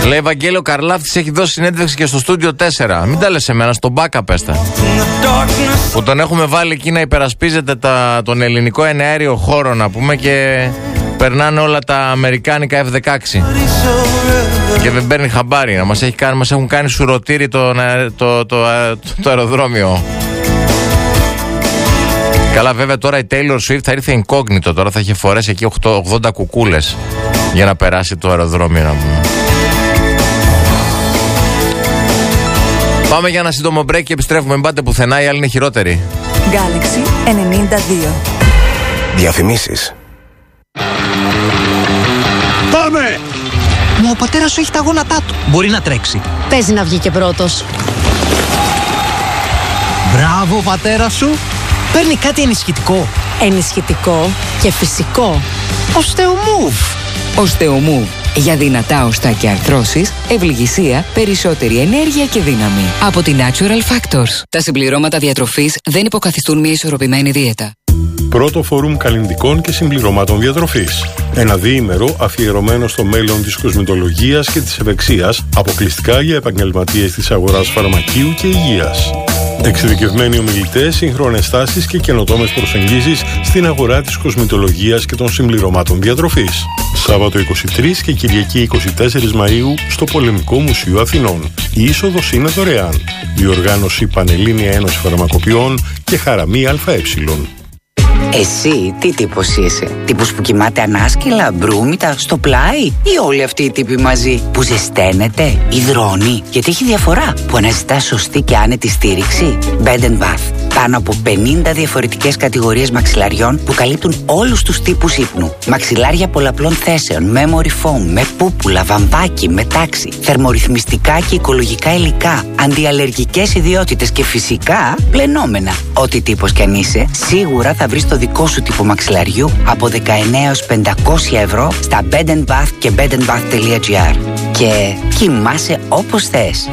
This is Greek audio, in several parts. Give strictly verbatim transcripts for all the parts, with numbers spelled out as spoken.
Λέει Βαγγέλη, ο Καρλάφτης έχει δώσει συνέντευξη και στο στούντιο τέσσερα. Μην τα λες εμένα, στον Μπάκα πες τα. Που τον έχουμε βάλει εκεί να υπερασπίζεται τα, τον ελληνικό εναέριο χώρο, να πούμε, και περνάνε όλα τα αμερικάνικα εφ δεκαέξι. Και δεν παίρνει χαμπάρι. Να μας, έχει κάνει, μας έχουν κάνει σουρωτήρι το, το, το, το, το αεροδρόμιο. Καλά, βέβαια τώρα η Taylor Swift θα ήρθε incognito. Τώρα θα είχε φορέσει εκεί ογδόντα κουκούλες για να περάσει το αεροδρόμιο, να πούμε. Πάμε για ένα σύντομο break και επιστρέφουμε. Μην πάτε πουθενά, οι άλλοι είναι χειρότεροι. Galaxy ενενήντα δύο. Διαφημίσεις. Πάμε! Μα ο πατέρας σου έχει τα γόνατά του. Μπορεί να τρέξει. Παίζει να βγει και πρώτος. Μπράβο, πατέρα σου. Παίρνει κάτι ενισχυτικό. Ενισχυτικό και φυσικό. Οστεομούβ. Οστεομούβ. Για δυνατά οστά και αρθρώσεις, ευληγησία, περισσότερη ενέργεια και δύναμη. Από τη Natural Factors. Τα συμπληρώματα διατροφής δεν υποκαθιστούν μια ισορροπημένη δίαιτα. Πρώτο φόρουμ καλλυντικών και συμπληρωμάτων διατροφής. Ένα διήμερο αφιερωμένο στο μέλλον της κοσμητολογίας και της ευεξίας, αποκλειστικά για επαγγελματίες της αγοράς φαρμακείου και υγείας. Εξειδικευμένοι ομιλητές, σύγχρονες τάσεις και καινοτόμες προσεγγίσεις στην αγορά της κοσμητολογίας και των συμπληρωμάτων διατροφής. Σάββατο είκοσι τρία και Κυριακή είκοσι τέσσερα Μαΐου στο Πολεμικό Μουσείο Αθηνών. Η είσοδος είναι δωρεάν. Διοργάνωση Πανελλήνια Ένωση Φαρμακοποιών και Χαραμή ΑΕ. Εσύ τι τύπος είσαι? Τύπος που κοιμάται ανάσκελα, μπρούμητα, στο πλάι, ή όλοι αυτοί οι τύποι μαζί που ζεσταίνεται, υδρώνει? Γιατί έχει διαφορά που αναζητά σωστή και άνετη στήριξη. Bed and Bath. Πάνω από πενήντα διαφορετικές κατηγορίες μαξιλαριών που καλύπτουν όλους τους τύπους ύπνου. Μαξιλάρια πολλαπλών θέσεων, memory foam, με πούπουλα, βαμβάκι, με τάξη, θερμορυθμιστικά και οικολογικά υλικά, αντιαλλεργικές ιδιότητες και φυσικά πλενόμενα. Ό,τι τύπος κι αν είσαι, σίγουρα θα βρεις το δικό σου τύπο μαξιλαριού από δεκαεννέα έως πεντακόσια ευρώ στα Bed and Bath και bed and bath τελεία gr. Και κοιμάσαι όπως θες.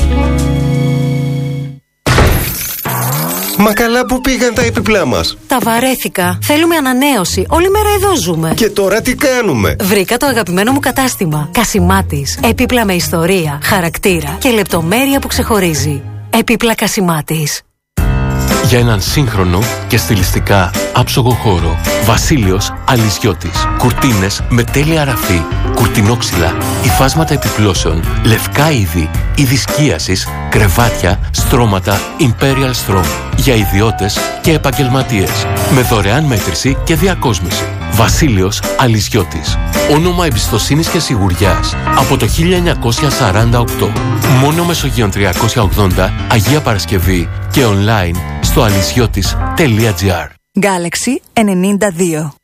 Μα καλά, που πήγαν τα έπιπλά μας? Τα βαρέθηκα. Θέλουμε ανανέωση. Όλη μέρα εδώ ζούμε. Και τώρα τι κάνουμε? Βρήκα το αγαπημένο μου κατάστημα. Κασιμάτης. Έπιπλα με ιστορία, χαρακτήρα και λεπτομέρεια που ξεχωρίζει. Έπιπλα Κασιμάτης. Για έναν σύγχρονο και στιλιστικά άψογο χώρο. Βασίλειος Αλυσιώτης. Κουρτίνες με τέλεια ραφή, κουρτινόξυλα, υφάσματα επιπλώσεων, λευκά είδη, είδη σκίασης, κρεβάτια, στρώματα Imperial Strong. Για ιδιώτες και επαγγελματίες. Με δωρεάν μέτρηση και διακόσμηση. Βασίλειος Αλυσιώτης. Όνομα εμπιστοσύνης και σιγουριάς από το χίλια εννιακόσια σαράντα οκτώ. Μόνο Μεσογείων τριακόσια ογδόντα, Αγία Παρασκευή και online στο αλυσιώτης τελεία gr. Galaxy ενενήντα δύο.